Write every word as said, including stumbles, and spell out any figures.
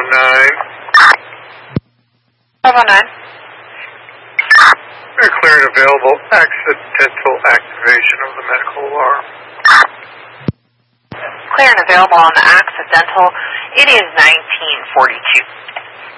nine. five oh nine. Clear and available accidental activation of the medical alarm. Clear and available on the accidental. It is nineteen forty-two.